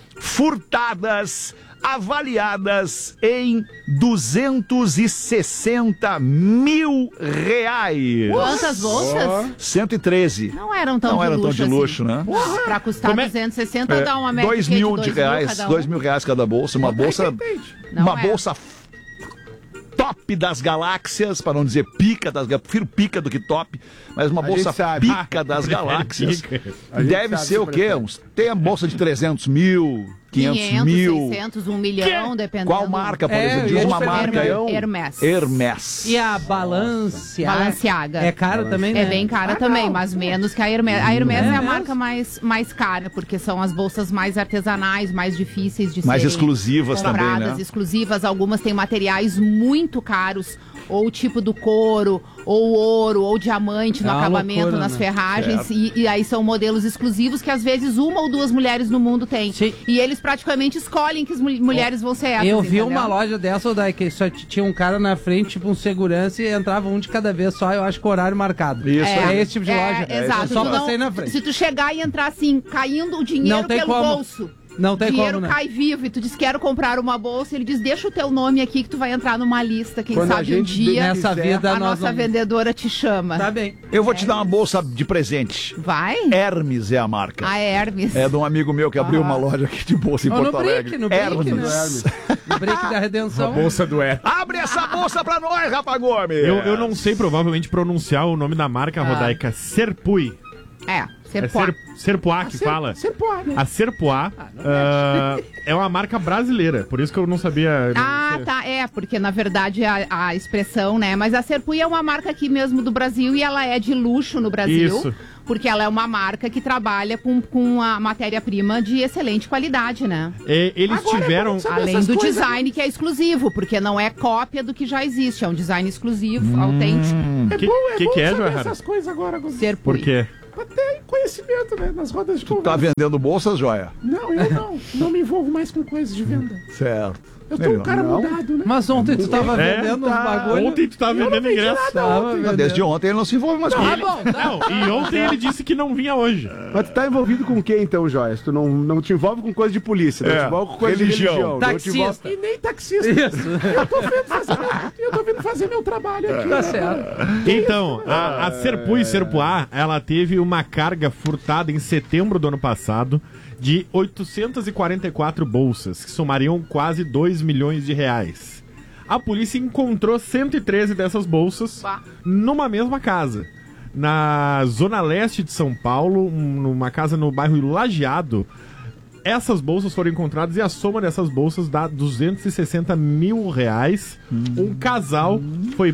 furtadas, avaliadas em duzentos e sessenta mil reais. Quantas bolsas? cento e treze. Não eram tão Não de eram luxo tão de luxo, assim. né? Porra. Pra custar Como duzentos e sessenta, é, dá uma média dois de mil dois de reais, mil um. dois mil reais cada bolsa, uma bolsa, uma é. bolsa top das galáxias, para não dizer pica das galáxias, prefiro pica do que top, mas uma a bolsa pica das galáxias. Deve ser o quê? Uns, tem a bolsa de trezentos mil, quinhentos mil. seiscentos, um milhão, dependendo. Qual marca, por é, exemplo? Diz uma marca. Hermes. Hermes. E a Balenciaga. Balenciaga. É cara também, né? É bem cara ah, também, não. mas menos que a Hermes. A Hermes é, é a marca mais, mais cara, porque são as bolsas mais artesanais, mais difíceis de mais serem exclusivas compradas, também, né? exclusivas. Algumas têm materiais muito caros, ou o tipo do couro, ou ouro, ou diamante no é acabamento, loucura, nas né? ferragens. E, e aí são modelos exclusivos que às vezes uma ou duas mulheres no mundo têm. Sim. E eles praticamente escolhem que as mul mulheres vão ser essas. Eu vi entendeu? uma loja dessa, daí que só tinha um cara na frente, tipo um segurança, e entrava um de cada vez só, eu acho que o horário marcado. Isso. É, é esse tipo de é, loja. É, exato. Eu só tu passei não, na frente. Se tu chegar e entrar assim, caindo o dinheiro não tem pelo como. bolso. Não tem dinheiro como, né? cai vivo e tu diz, quero comprar uma bolsa, ele diz, deixa o teu nome aqui que tu vai entrar numa lista, quem Quando sabe um dia nessa vida, a nós nossa vamos... vendedora te chama. Tá bem. Eu vou te dar uma bolsa de presente. Vai? Hermes é a marca. A Hermes. É de um amigo meu que abriu ah. uma loja aqui de bolsa em oh, Porto no Alegre. Brick, no Hermes. Brick, Hermes. No Brick da Redenção. A bolsa do Hermes. Abre essa bolsa pra nós, Rafa Gomes. Eu, eu não sei provavelmente pronunciar o nome da marca, ah. Rodaica. Serpui. É, Serpoá. É ser, Serpoá que ser, fala. Serpoá, né? A Serpoá ah, uh, é uma marca brasileira, por isso que eu não sabia. Ah, não tá, é, porque na verdade a, a expressão, né? Mas a Serpui é uma marca aqui mesmo do Brasil e ela é de luxo no Brasil. Isso. Porque ela é uma marca que trabalha com, com a matéria-prima de excelente qualidade, né? E, eles Agora, tiveram... Além do coisas... design que é exclusivo, porque não é cópia do que já existe, é um design exclusivo, hum, autêntico. É que, bom, é que bom que é, saber essas coisas agora. Serpui. Por quê? Até conhecimento, né? Nas rodas de Tu conversa. tá vendendo bolsas, Joia? Não, eu não. Não me envolvo mais com coisas de venda. Certo. Eu tô um cara Não. mudado, né? Mas ontem tu tava É, vendendo uns tá. bagulho. Ontem tu tava Eu não vendendo vendi ingresso. nada Tava ontem. vendendo. Desde ontem ele não se envolve mais com Ah, ele. bom, tá. Não, e ontem ele disse que não vinha hoje. Mas tu tá envolvido com o que então, Joias? Tu não, não te envolve com coisa de polícia, não É, te envolve com coisa religião. de religião. não te Taxista. envolve- E nem taxista. Isso. Eu tô vendo fazer meu, eu tô vendo fazer meu trabalho aqui. Tá certo. Então, a, a Serpu e Serpuá, ela teve uma carga furtada em setembro do ano passado de oitocentas e quarenta e quatro bolsas, que somariam quase dois milhões de reais. A polícia encontrou cento e treze dessas bolsas numa mesma casa. Na zona leste de São Paulo, um- numa casa no bairro Lajeado. Essas bolsas foram encontradas e a soma dessas bolsas dá duzentos e sessenta mil reais. Um casal foi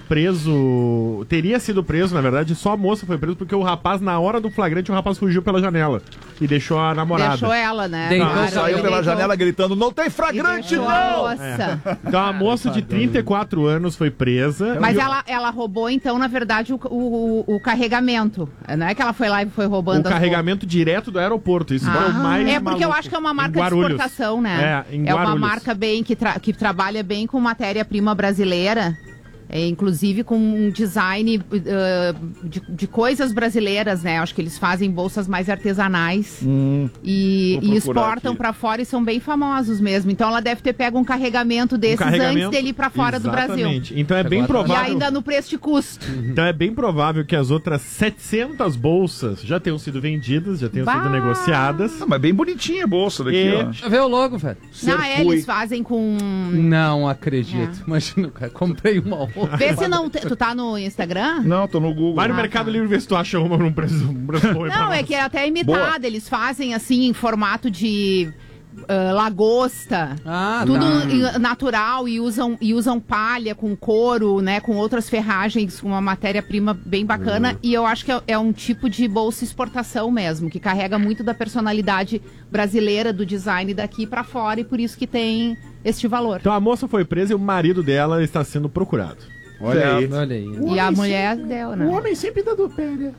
preso, teria sido preso, na verdade, só a moça foi presa porque o rapaz, na hora do flagrante, o rapaz fugiu pela janela e deixou a namorada. Deixou ela, né? Deitou, Claro, Saiu ele pela deitou- janela gritando, não tem flagrante, e deixou a não! moça. Então a moça de trinta e quatro anos foi presa. Mas ela, ela roubou, então, na verdade, o, o, o carregamento. Não é que ela foi lá e foi roubando O carregamento direto do aeroporto. Isso é o mais É porque eu maluco. acho que é uma Em marca de Guarulhos. exportação, né? É, em É uma Guarulhos. marca bem que, tra- que trabalha bem com matéria-prima brasileira. É, inclusive com um design uh, de, de coisas brasileiras, né? Acho que eles fazem bolsas mais artesanais Hum, e, vou e procurar exportam aqui. pra fora e são bem famosos mesmo. Então ela deve ter pego um carregamento desses carregamento, antes dele ir pra fora do Brasil. exatamente. Então é Chegou bem atrás. E provável. ainda no preço de custo. Então é bem provável que as outras setecentas bolsas já tenham sido vendidas, já tenham Bah! sido negociadas. Ah, mas bem bonitinha a bolsa daqui, E- ó. Deixa eu ver o logo, velho. Não, é, eles fazem com... Não acredito. Imagina, cara, comprei uma outra. Vê se não... te- Tu tá no Instagram? Não, tô no Google. Vai no Ah, Mercado tá. Livre ver se tu acha uma num preço, um preço bom aí pra Não, nós. é que é até imitado. Eles fazem assim em formato de ah, lagosta. Ah, tudo tá. em- natural e usam, e usam palha com couro, né? Com outras ferragens, com uma matéria-prima bem bacana. Uhum. E eu acho que é, é um tipo de bolsa exportação mesmo, que carrega muito da personalidade brasileira, do design daqui pra fora, e por isso que tem este valor. Então a moça foi presa e o marido dela está sendo procurado. Olha aí. Olha aí. E a mulher deu, né? O homem sempre dá do pé, né?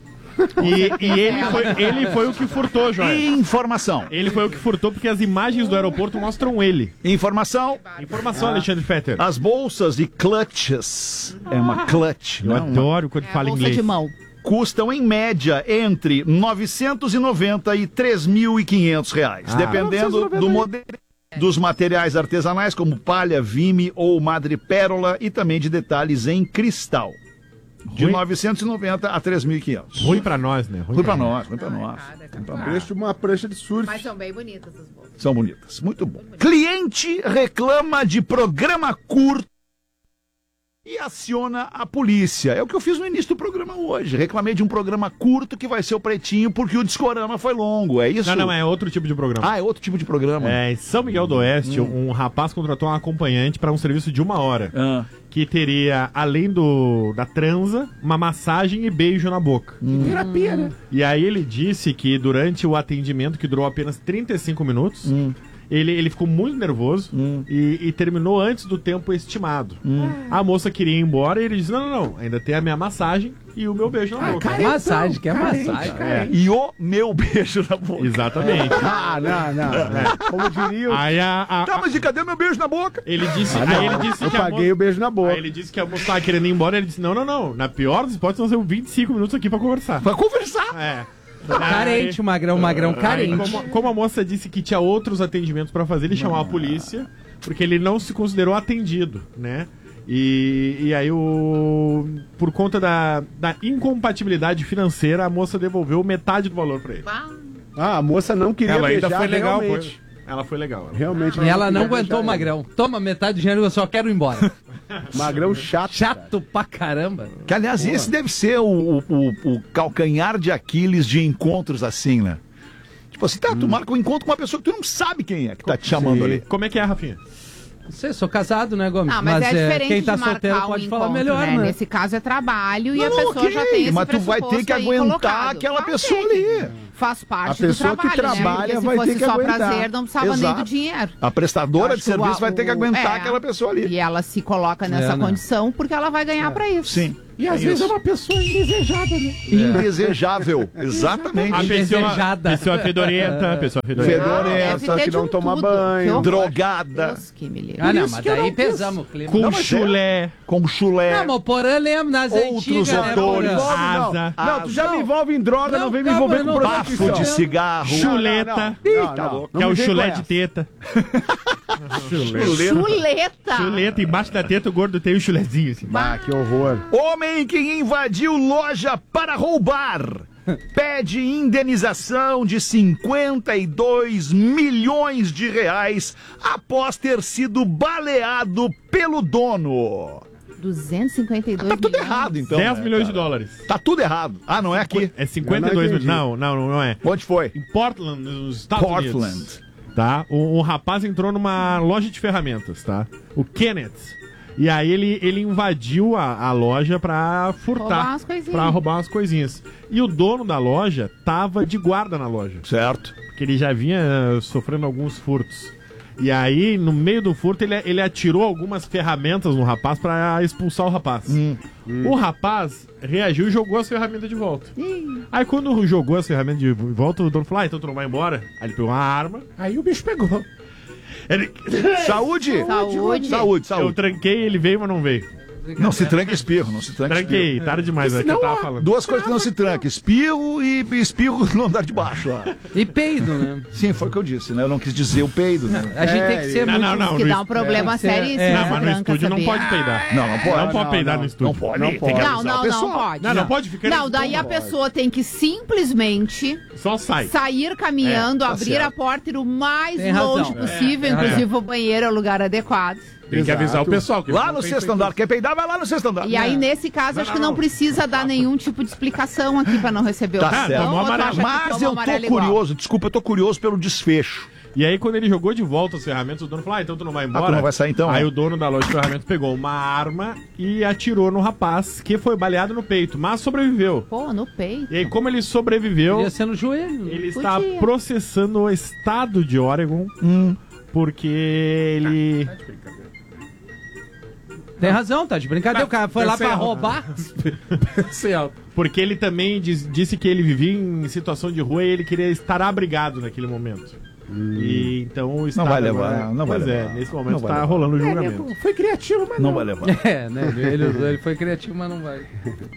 E, e ele, foi, ele foi o que furtou, Joia. Informação. Ele foi o que furtou porque as imagens do aeroporto mostram ele. Informação. Informação, Alexandre Fetter. As bolsas de clutches. É uma clutch. Eu não é uma- adoro quando É a fala bolsa inglês. de mão. Custam em média entre novecentos e noventa e três mil e quinhentos reais, Ah. dependendo do modelo. Dos materiais artesanais como palha, vime ou madrepérola e também de detalhes em cristal. De Ruim. novecentos e noventa a três mil e quinhentos. Ruim pra nós, né? Ruim pra nós, ruim pra nós. Ruim pra nós. Preço de uma prancha de surf. Mas são bem bonitas as bolsas. São bonitas, muito bom. Cliente reclama de programa curto e aciona a polícia. É o que eu fiz no início do programa hoje. Reclamei de um programa curto que vai ser o Pretinho porque o Discorama foi longo. É isso? Não, não, é outro tipo de programa. Ah, é outro tipo de programa. É, em São Miguel do Oeste, Hum. um rapaz contratou um acompanhante para um serviço de uma hora. Ah. Que teria, além do da transa, uma massagem e beijo na boca. Terapia, né? E aí ele disse que durante o atendimento, que durou apenas trinta e cinco minutos, Hum. ele, ele ficou muito nervoso e, e terminou antes do tempo estimado. A moça queria ir embora e ele disse, não, não, não, ainda tem a minha massagem e o meu beijo na boca. Massagem, que é massagem. É. E o meu beijo na boca. Exatamente. Ah, não, não. Como diria o... Aí a, a- Tá, mas e cadê meu beijo na boca? ele disse, Ah, aí não. ele disse Eu que a paguei moça, o beijo na boca. aí ele disse que a moça tava querendo ir embora, ele disse, não, não, não, na pior das hipóteses nós temos vinte e cinco minutos aqui pra conversar. Vai conversar. É. Carente, o magrão, magrão Aí, carente. como, como a moça disse que tinha outros atendimentos pra fazer, ele chamou a polícia, porque ele não se considerou atendido, né? E, e aí, o, por conta da, da incompatibilidade financeira, a moça devolveu metade do valor pra ele. Ah, a moça não queria Ela ainda beijar foi legal, realmente. pô. Ela foi legal. ela- Realmente. E ela não queria aguentou o beijar magrão. Toma metade do dinheiro, eu só quero ir embora. ela. Magrão chato. Chato pra caramba. Que, aliás, esse deve ser o, o, o calcanhar de Aquiles de encontros assim, né? Tipo assim, tá, tu marca um encontro com uma pessoa que tu não sabe quem é que tá te chamando ali. Como é que é, Rafinha? Não sei, sou casado, né, Gomes? Não, mas, é diferente quem tá de marcar solteiro um pode encontro, falar melhor, né? né? Nesse caso é trabalho e Não, a pessoa ok, já tem esse mas tu vai ter pressuposto que aí aguentar colocado. aquela Vai pessoa ter que- ali. Faz parte A pessoa do que trabalho, trabalha né? Porque vai se fosse ter que só aguentar. prazer, não precisava nem Exato. do dinheiro. A prestadora Acho de que o- serviço vai ter que o- aguentar é. aquela pessoa ali. E ela se coloca nessa É, né? condição porque ela vai ganhar pra isso. Sim. E às É vezes isso. é uma pessoa indesejada, né? Indesejável, exatamente. A pessoa, pessoa fedorenta, pessoa fedorenta. Fedorenta, que não toma banho. Drogada. Deus que me livre. Ah, não, isso mas que eu daí não pesamos o clima. Com Não, mas é- chulé. Com chulé. Não, mas o Porã lembra nas Outros antigas, né, odores. Porã? Asa. Não, tu já Não. me envolve em droga, não, Não, vem me calma, envolver eu com não- Bafo de cigarro. Chuleta. Não, não, Ih, tá não, louco. não Que é me o vem com chulé essa. de teta. Chuleta. Chuleta, embaixo da teta o gordo tem o chulezinho assim. Ah, que horror. Homem que invadiu loja para roubar pede indenização de cinquenta e dois milhões de reais após ter sido baleado pelo dono. duzentos e cinquenta e dois Tá tudo milhões. errado, então. dez né, milhões cara? de dólares. Tá tudo errado. Ah, não é aqui. É cinquenta e dois milhões. Não, não, não é. Onde foi? Em Portland, nos Estados Portland. Unidos. Tá? O, o rapaz entrou numa loja de ferramentas, tá? O Kenneth. E aí ele, ele invadiu a, a loja pra furtar. Roubar umas coisinhas. Pra roubar umas coisinhas. E o dono da loja tava de guarda na loja. Certo. Porque ele já vinha eh, sofrendo alguns furtos. E aí, no meio do furto, ele, ele atirou algumas ferramentas no rapaz pra expulsar o rapaz. Hum. O rapaz reagiu e jogou as ferramentas de volta. Aí quando jogou as ferramentas de volta, o dono falou, ah, então tu não vai embora? Aí ele pegou uma arma. Aí o bicho pegou. Ele... Saúde? Saúde. Saúde, Eu saúde. tranquei, ele veio, mas não veio. Não se tranca espirro, não se tranca Tranquei, espirro. tarde demais, é que eu tava falando. Duas coisas que não se tranca, espirro e espirro no andar de baixo. Ó. E peido, né? Sim, foi o que eu disse, né? Eu não quis dizer o peido, né? A gente tem que ser Não, muito... não, não. Que no dá um est- problema É, seríssimo. é. Não, na mas no branca, estúdio não sabia? pode peidar. Não, não pode. Não pode não, peidar não, no estúdio. Não pode. Não tem que pode. Não, avisar não, o não pessoal. pode. Não, não pode ficar Não, nesse daí a tom, pessoa tem que simplesmente Só sai. sair caminhando, É, tá abrir certo. a porta e ir o mais Tem longe razão. possível. É, é. Inclusive o banheiro é o lugar adequado. Tem que avisar o pessoal. Que Lá não no tem sexto feito- andar. Quer peidar? Vai lá no sexto andar. E aí, nesse caso, acho que não precisa dar nenhum tipo de explicação aqui pra não receber Tá o cartão. certo. ou tu acha que Mas toma eu amarelo tô igual? curioso, desculpa, eu tô curioso pelo desfecho. E aí, quando ele jogou de volta as ferramentas, o dono falou, ah, então tu não vai embora? tu não vai sair então, Aí né? o dono da loja de ferramentas pegou uma arma e atirou no rapaz, que foi baleado no peito, mas sobreviveu. Pô, no peito. E aí, como ele sobreviveu, Podia ser no joelho. ele Podia. está processando o estado de Oregon, porque ele... Tem razão, tá de brincadeira. O cara foi lá Pensei pra alto. roubar. Pensei alto. Porque ele também diz- disse que ele vivia em situação de rua e ele queria estar abrigado naquele momento. E então o estado vai levar, agora- não vai pois levar. é, nesse Não momento vai tá levar. rolando o É, julgamento. né, foi criativo, mas não. Não vai levar. É, né? Ele, ele foi criativo, mas não vai.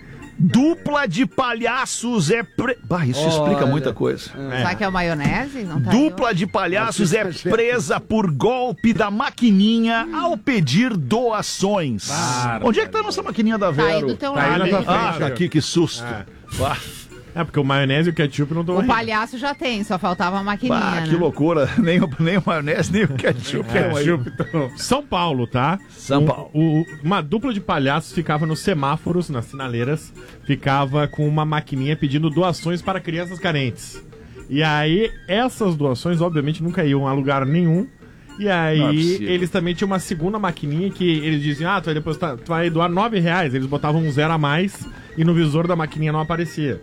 Dupla de palhaços é... Pre... Bah, isso Olha. explica muita coisa. Será que é o maionese? Não tá Dupla de palhaços é presa por golpe da maquininha ao pedir doações. Onde é que tá a nossa maquininha da Tá aí Vero? do teu Tá aí lado. na aí. tua Ah, frente, tá ó. aqui, que susto. É. Bah, É, porque o maionese e o ketchup não estão O aí. palhaço já tem, só faltava a maquininha, bah, né? que loucura. Nem o, nem o maionese, nem o ketchup. É, é, aí. São Paulo, tá? São Um- Paulo. o- uma dupla de palhaços ficava nos semáforos, nas sinaleiras, ficava com uma maquininha pedindo doações para crianças carentes. E aí, essas doações, obviamente, nunca iam a lugar nenhum. E Não é aí, possível. eles também tinham uma segunda maquininha que eles diziam, ah, tu vai, depositar, tu vai doar nove reais. Eles botavam um zero a mais e no visor da maquininha não aparecia.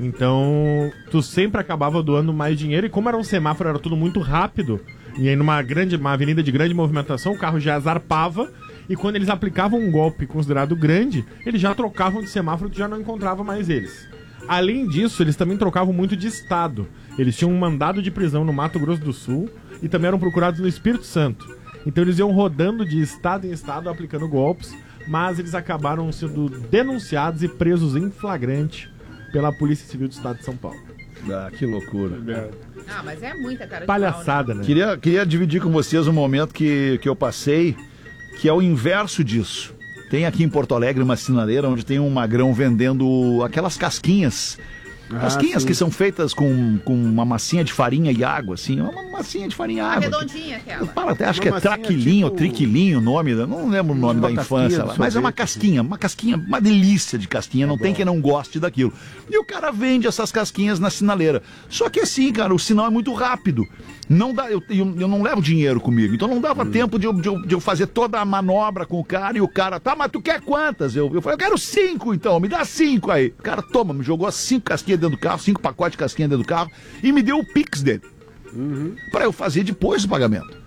Então, tu sempre acabava doando mais dinheiro. E como era um semáforo, era tudo muito rápido. E aí, numa grande, uma avenida de grande movimentação, o carro já zarpava. E quando eles aplicavam um golpe considerado grande, eles já trocavam de semáforo, tu já não encontrava mais eles. Além disso, eles também trocavam muito de estado. Eles tinham um mandado de prisão no Mato Grosso do Sul e também eram procurados no Espírito Santo. Então eles iam rodando de estado em estado aplicando golpes, mas eles acabaram sendo denunciados e presos em flagrante pela Polícia Civil do Estado de São Paulo. Ah, que loucura. Ah, mas é muita cara de Palhaçada, né? Queria, queria dividir com vocês um momento que, que eu passei, que é o inverso disso. Tem aqui em Porto Alegre uma sinaleira onde tem um magrão vendendo aquelas casquinhas. Ah, Casquinhas sim. que são feitas com, com uma massinha de farinha e água, assim. Uma massinha de farinha e A água. redondinha aquela. Fala até, acho Uma que é massinha traquilinho, tipo- triquilinho o nome, da- não lembro o nome da Uma infância casquinha lá, de mas é uma sorvete, casquinha, uma casquinha, uma delícia de casquinha, não tem quem não goste daquilo. E o cara vende essas casquinhas na sinaleira. Só que assim, cara, o sinal é muito rápido. Não dá, eu, eu, eu não levo dinheiro comigo, então não dava tempo de eu, de, eu, de eu fazer toda a manobra com o cara e o cara, tá, mas tu quer quantas? Eu, eu falei, eu quero cinco então, me dá cinco aí. O cara, toma, me jogou as cinco casquinhas dentro do carro, cinco pacotes de casquinha dentro do carro e me deu o Pix dele. Pra eu fazer depois do pagamento. E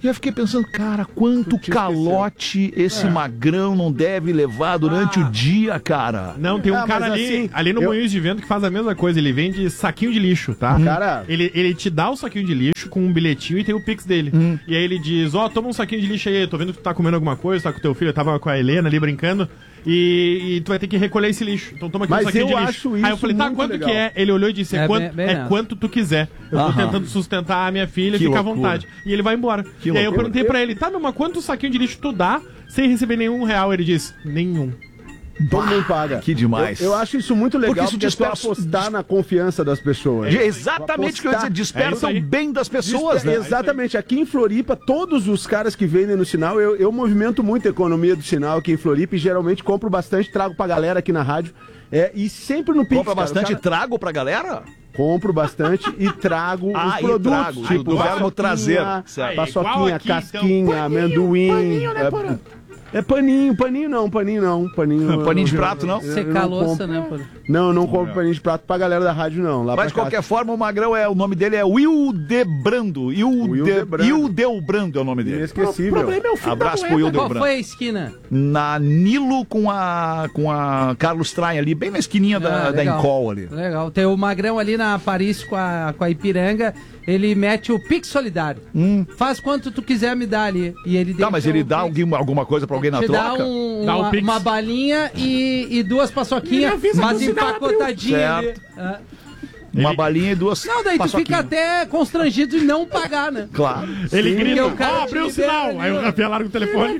E eu fiquei pensando, cara, quanto calote esse É. magrão não deve levar durante Ah. o dia, cara. Não, tem um Ah, cara mas ali, assim, ali no eu- Moinhos de Vento que faz a mesma coisa. Ele vende saquinho de lixo, tá? Cara- Ele, ele te dá o saquinho de lixo com um bilhetinho e tem o Pix dele. Hum. E aí ele diz, ó, toma um saquinho de lixo aí, tô vendo que tu tá comendo alguma coisa, tá com teu filho, eu tava com a Helena ali brincando. E, e tu vai ter que recolher esse lixo. Então toma aqui Mas um saquinho eu de lixo. acho Aí eu isso falei, tá, muito quanto legal. que é? Ele olhou e disse, é, É quanto, bem- bem é nessa. quanto tu quiser. Eu tô Aham. tentando sustentar a minha filha, Que fica à loucura. vontade. E ele vai embora. Que e aí eu loucura. perguntei pra ele, tá, mas quanto saquinho de lixo tu dá sem receber nenhum real? Ele disse, nenhum. Todo mundo paga. Que demais. Eu, eu acho isso muito legal, Porque isso porque, dispersa- tu apostar na confiança das pessoas. É exatamente o que eu ia dizer, dispersam É isso aí. bem das pessoas, Disper- né? Exatamente. Aqui em Floripa, todos os caras que vendem no sinal, eu, eu movimento muito a economia do sinal aqui em Floripa e geralmente compro bastante, trago pra galera aqui na rádio. É, e sempre no Pix. Compra cara, bastante o cara- trago pra galera? Compro bastante e trago Ah, os e produtos. trago, do verbo paçoquinha, trazer, certo. Paçoquinha, Igual aqui, casquinha, então. amendoim. paninho, né, é, Porã? é paninho, paninho não, paninho não. Paninho, Paninho de eu- prato, não? eu- eu Secar a não louça, compro. né, pô? Não, não compro paninho de prato pra galera da rádio, não. Lá Mas de pra qualquer casa. forma, o Magrão é, o nome dele é Wildebrando. Wilde, Wildebrando. Wildebrando é o nome dele. O Inesquecível. problema é o fim Abraço da pro moeda. Qual Wildebrando. foi a esquina? Na Nilo com a, com a Carlos Traem ali, bem na esquininha da, Ah, da legal. Encol ali. Legal. Tem o Magrão ali na Paris com a, com a Ipiranga, ele mete o Pix Solidário. Faz quanto tu quiser me dar ali. E ele Tá, deixa mas ele o dá Pix. alguém, alguma coisa pra alguém na Te dá, troca? um- Dá o uma, Pix. uma balinha e, e duas paçoquinhas, Ele avisa mas que o sinal empacotadinhas ali. Certo. Ah. Uma Ele- balinha e duas Não, daí tu paçoquinhas. fica até constrangido em não pagar, né? Claro. Ele Sim, grita, porque o cara ó, abriu o te sinal. deu Aí o ali, Rafinha larga o telefone.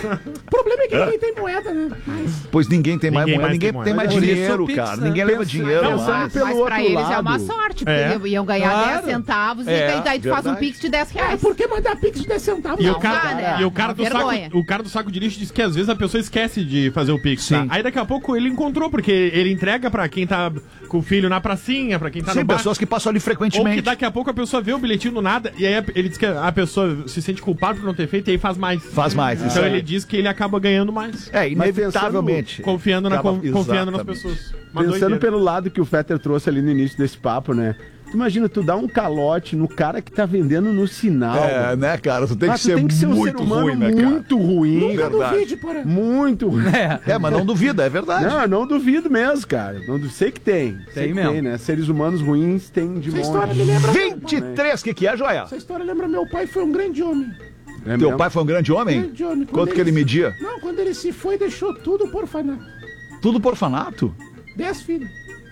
O problema é que ninguém tem moeda, né? Mas Pois ninguém tem mais Ninguém moeda, mais ninguém tem tem moeda. mais Por isso dinheiro, o Pix, cara. né? Ninguém leva Pensa- dinheiro pensando lá. pelo Mas pra outro eles é lado. uma sorte, porque É. eles iam ganhar Claro. dez centavos É, e daí tu faz um verdade. Pix de dez é reais. porque mandar pix de dez centavos. E não o cara, dá, né? e o cara Uma do vergonha. saco, o cara do saco de lixo diz que às vezes a pessoa esquece de fazer o Pix, tá? Sim. Aí daqui a pouco ele encontrou, porque ele entrega pra quem tá com o filho na pracinha, pra quem tá Sim, no bar. pessoas que passam ali Ou que frequentemente. daqui a pouco a pessoa vê o bilhetinho do nada e aí ele diz que a pessoa se sente culpada por não ter feito e aí faz mais. Faz mais, isso Então aí. ele diz que ele acaba ganhando mais. É, inevitavelmente. Confiando, na, Acaba- con- confiando nas Exatamente. pessoas. Uma Pensando doideira. pelo lado que o Fetter trouxe ali no início desse papo, né? Tu imagina, tu dá um calote no cara que tá vendendo no sinal. É, né, cara? Tu tem Ah, que tu ser tem que ser um muito ser humano ruim, né, cara? muito ruim. Nunca verdade. duvide, porra. Muito ruim. É, mas não duvida, é verdade. Não, eu não duvido mesmo, cara. Não, du- sei que tem. Sei que mesmo. tem, né? Seres humanos ruins tem de Essa monte. história me lembra. vinte e três, o que que é, Joia? Essa história lembra meu pai, foi um grande homem. É Teu mesmo? pai foi um grande homem? Grande homem. Quando Quanto que ele media? Não, quando ele se foi, deixou tudo por orfanato. Tudo por orfanato? Dez filhos.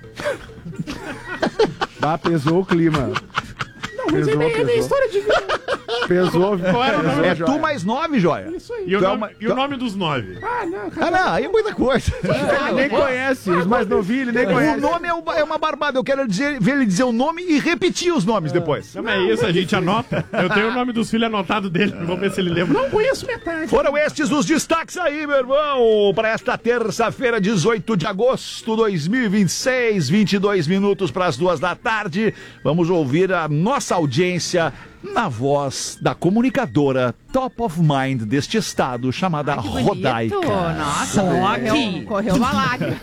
Ah, pesou o clima. Não, mas Pesou, é minha, é minha pesou. história de vida. Pesou, Qual era o nome? É Joia. tu mais nove, Joia. Isso aí. E o, Tu é nome, uma- e o nome dos nove? Ah, não, Ah, cara. não, aí é muita coisa. Ele nem conhece, os mais novinhos, ele nem O conhece. nome é, uma- é uma barbada. Eu quero dizer, ver ele dizer o nome e repetir os nomes depois. Não, mas é isso, a gente anota. Eu tenho o nome dos filhos anotado dele. Vamos ver se ele lembra. Não conheço metade. Foram estes os destaques aí, meu irmão, para esta terça-feira, dezoito de agosto de dois mil e vinte e seis, vinte e dois minutos para as duas da tarde. Vamos ouvir a nossa audiência na voz da comunicadora top of mind deste estado, chamada Que bonito. Rodaica. Nossa, correu, correu uma lágrima.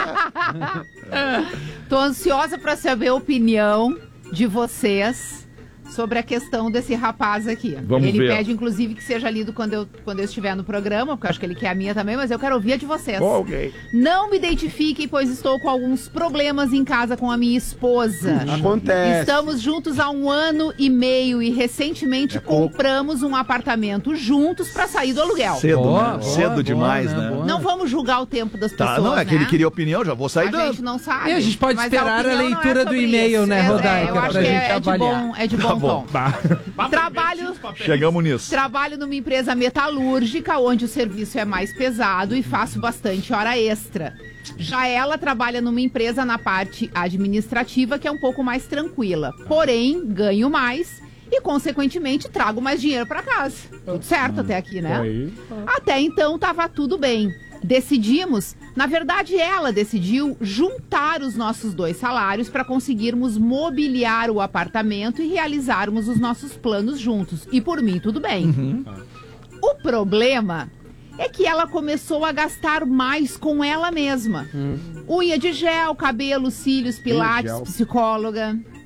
Tô ansiosa pra saber a opinião de vocês sobre a questão desse rapaz aqui. Vamos ele ver. pede, inclusive, que seja lido quando eu, quando eu estiver no programa, porque eu acho que ele quer a minha também, mas eu quero ouvir a de vocês. Ok. Não me identifiquem, pois estou com alguns problemas em casa com a minha esposa. Acontece. Estamos juntos há um ano e meio e recentemente compramos um apartamento juntos pra sair do aluguel. Cedo, Boa, né? boa, Cedo boa, demais, né? né? Boa. Não vamos julgar o tempo das Tá, pessoas, não, é que ele né? queria opinião, já vou sair A dando. gente não sabe. E a gente pode mas esperar a opinião não é leitura do sobre e-mail, isso. né, É, Rodaica, eu pra acho que gente é, é de avaliar. bom, é de bom Tá bom. tom. Trabalho, Chegamos nisso. trabalho numa empresa metalúrgica, onde o serviço é mais pesado e faço bastante hora extra. Já ela trabalha numa empresa na parte administrativa, que é um pouco mais tranquila. Porém, ganho mais e, consequentemente, trago mais dinheiro para casa. Tudo certo até aqui, né? Até então, tava tudo bem. Decidimos, na verdade ela decidiu juntar os nossos dois salários para conseguirmos mobiliar o apartamento e realizarmos os nossos planos juntos. E por mim, tudo bem. O problema é que ela começou a gastar mais com ela mesma. Unha de gel, cabelo, cílios, pilates, gel. psicóloga.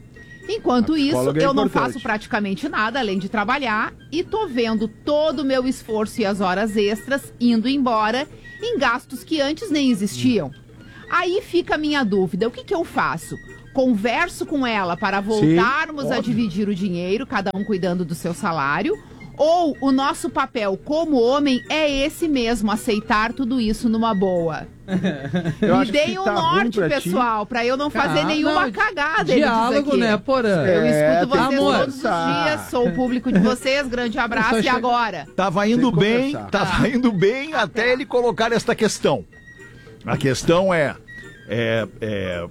Enquanto isso, psicóloga é eu não importante. faço praticamente nada além de trabalhar e tô vendo todo o meu esforço e as horas extras indo embora em gastos que antes nem existiam. Aí fica a minha dúvida, o que que eu faço? Converso com ela para voltarmos Sim, a dividir o dinheiro, cada um cuidando do seu salário, ou o nosso papel como homem é esse mesmo, aceitar tudo isso numa boa? Eu Me acho deem que um tá ruim norte, pra ti. pessoal, pra eu não fazer Ah, nenhuma não, cagada. ele diz diálogo, aqui. né, Porã? Eu É, escuto tem vocês amor. todos os dias, sou o público de vocês, grande abraço Só e chega- agora? Tava indo Sem bem, conversar. tava Ah. indo bem até ele colocar esta questão. A questão é, é, é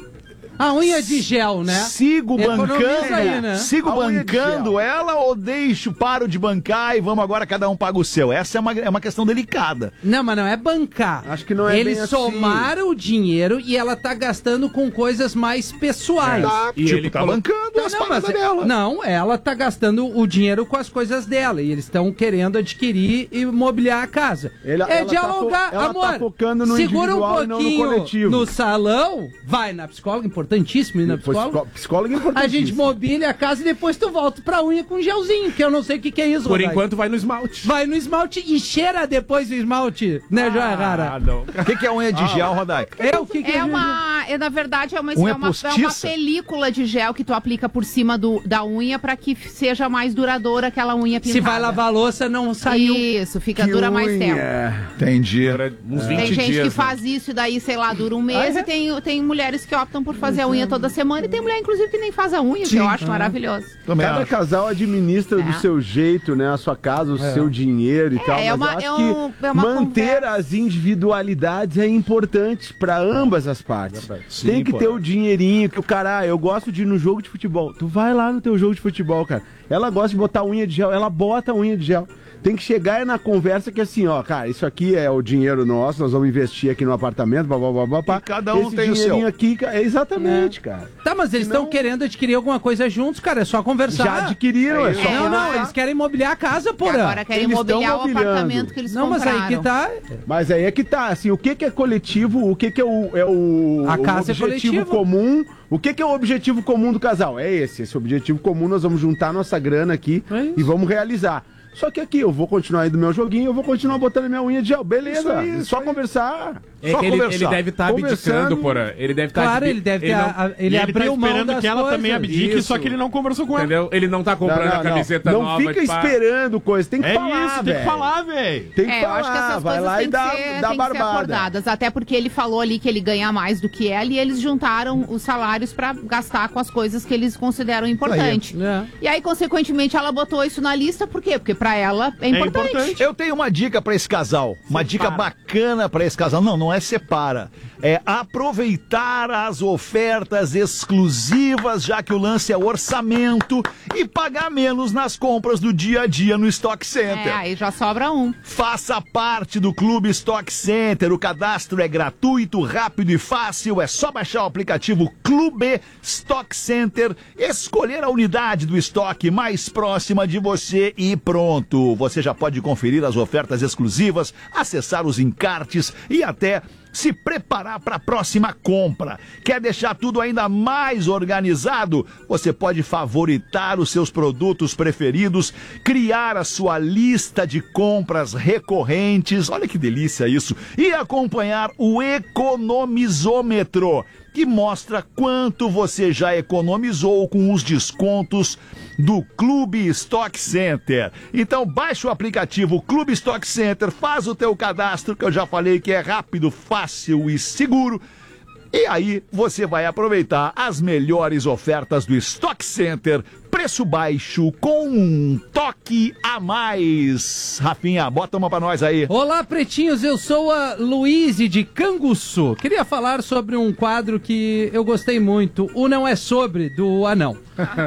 A unha de gel, né? Sigo Economiza bancando, aí, né? sigo A unha de bancando ela ou deixo, paro de bancar e vamos agora cada um paga o seu? Essa é uma, é uma questão delicada. Não, mas não é bancar. Acho que não é Eles bem assim. somaram o dinheiro e ela tá gastando com coisas mais pessoais. Tá, E tipo, ele tá colo- bancando não, as não, paradas mas é- dela. Não, ela tá gastando o dinheiro com as coisas dela e eles estão querendo adquirir e mobiliar a casa. Ela- é ela tá dialogar, fo- ela amor. tá focando no segura um individual e não no pouquinho coletivo. no salão, vai na psicóloga, importantíssimo ir na psicóloga. Psicó- Psicóloga é A importantíssimo. gente mobília a casa e depois tu volta pra unha com gelzinho, que eu não sei o que, que é isso. Por Rodaica. enquanto vai no esmalte. Vai no esmalte e cheira depois do esmalte, né, Joia Rara? Ah, não. O que, que é unha de gel, Rodaica? É o que, que É uma, é, na verdade, é uma, Unha é uma, é uma postiça? película de gel que tu aplica por cima do, da unha pra que f- seja mais duradoura aquela unha pintada. Se vai lavar a louça, não saiu. Isso, fica, dura mais tempo. Entendi. Uns Tem vinte gente dias. que né? faz isso e daí, sei lá, dura um mês. Ah, é? E tem, tem mulheres que optam por fazer a unha toda semana. E tem mulher, inclusive, que nem faz a unha, que Sim. eu acho Ah. maravilhoso. Também Cada acho. casal administra É. do seu jeito, né? A sua casa, o É. seu dinheiro e tal. é Mas uma- eu acho é que um- é uma manter conversa. as individualidades é importante pra ambas as partes. Sim, Tem que pô. ter o dinheirinho que o cara, ah, eu gosto de ir no jogo de futebol. Tu vai lá no teu jogo de futebol, cara. Ela gosta de botar unha de gel, ela bota a unha de gel. Tem que chegar na conversa que assim, ó, cara, isso aqui é o dinheiro nosso, nós vamos investir aqui no apartamento, blá, blá, blá, blá, blá. E cada um Esse tem o dinheirinho seu. aqui, ca- é exatamente, cara. Tá, mas eles estão Senão- querendo adquirir alguma coisa juntos, cara. É só conversar. Já adquiriram, é, só Não, não, conversar. eles querem mobiliar a casa, E porra. agora querem Eles tão mobiliar o mobiliando. apartamento que eles Não, mas compraram. aí que tá. Mas aí é que tá, assim, o que que é coletivo, o que que é o, é o, A o casa é objetivo coletiva. comum, o que que é o objetivo comum do casal? É esse, esse objetivo comum, nós vamos juntar nossa grana aqui É isso. e vamos realizar. Só que aqui, eu vou continuar indo no meu joguinho, eu vou continuar botando minha unha de gel, beleza, Isso aí, isso só aí. conversar. É Só que ele, conversar. ele deve estar abdicando, Conversando. porra. Ele deve estar Claro, ele deve ter. não- a- E ele ele abriu tá mão esperando das que ela coisas. também abdique, Isso. só que ele não conversou com ela. Entendeu? Ele não tá comprando Não, não, a camiseta não, nova. não fica de pá. esperando coisa, tem que É falar, isso, tem velho. que falar, velho. Tem que É, eu falar, acho que essas vai coisas lá têm e que, dá, ser, dá têm que ser barbada. acordadas. Até porque ele falou ali que ele ganha mais do que ela e eles juntaram os salários pra gastar com as coisas que eles consideram importantes. É. E aí, consequentemente, ela botou isso na lista, por quê? Porque pra ela é importante. importante. Eu tenho uma dica pra esse casal, uma dica bacana pra esse casal. Não, não é separa. É aproveitar as ofertas exclusivas, já que o lance é orçamento, e pagar menos nas compras do dia a dia no Stock Center. É, aí já sobra um. Faça parte do Clube Stock Center. O cadastro é gratuito, rápido e fácil. É só baixar o aplicativo Clube Stock Center, escolher a unidade do estoque mais próxima de você e pronto. Você já pode conferir as ofertas exclusivas, acessar os encartes e até se preparar para a próxima compra. Quer deixar tudo ainda mais organizado? Você pode favoritar os seus produtos preferidos, criar a sua lista de compras recorrentes, olha que delícia isso, e acompanhar o economizômetro, que mostra quanto você já economizou com os descontos do Clube Stock Center. Então baixa o aplicativo Clube Stock Center, faz o teu cadastro, que eu já falei que é rápido, fácil e seguro. E aí você vai aproveitar as melhores ofertas do Stock Center, preço baixo com um toque a mais. Rafinha, bota uma pra nós aí. Olá, pretinhos, eu sou a Luíse de Canguçu. Queria falar sobre um quadro que eu gostei muito, o Não É Sobre, do Anão.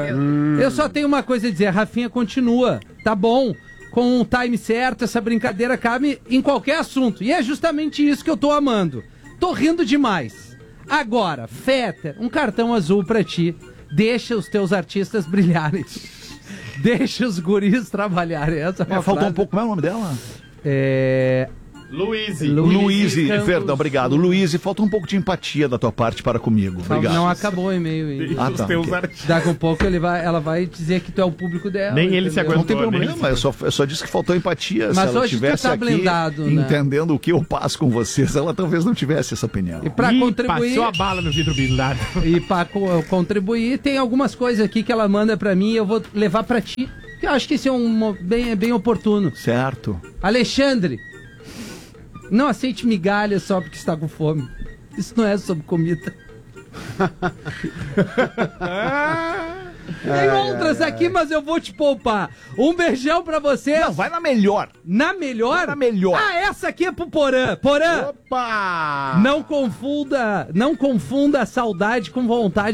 Eu só tenho uma coisa a dizer, a Rafinha continua, tá bom, com o time certo, essa brincadeira cabe em qualquer assunto. E é justamente isso que eu tô amando. Tô rindo demais. Agora, Fetter, um cartão azul pra ti. Deixa os teus artistas brilharem. Deixa os guris trabalharem. Essa é uma É, faltou frase. um pouco, como é o nome dela? É... Luiz. Luiz, Canguçu. perdão, obrigado. Luiz, falta um pouco de empatia da tua parte para comigo. Obrigado. Não acabou o e-mail ainda. Ah, tá, ok. Daqui a pouco ele vai, ela vai dizer que tu é o público dela. Nem ele se entendeu? Não tem Aguentou, problema, nem eu só, eu só disse que faltou empatia. Mas Se ela hoje tu tivesse tá aqui blindado, né? entendendo o que eu passo com vocês, ela talvez não tivesse essa opinião. E pra Ih, contribuir. passou a bala no vidro blindado. E pra co- contribuir, tem algumas coisas aqui que ela manda pra mim e eu vou levar pra ti. Que eu acho que isso é um mo- bem, bem oportuno. Certo. Alexandre, não aceite migalhas só porque está com fome. Isso não é sobre comida. Tem outras aqui, mas eu vou te poupar. Um beijão pra você. Não, vai na melhor. Na melhor? Vai na melhor. Ah, essa aqui é pro Porã. Porã, Opa! não confunda, não confunda a saudade com vontade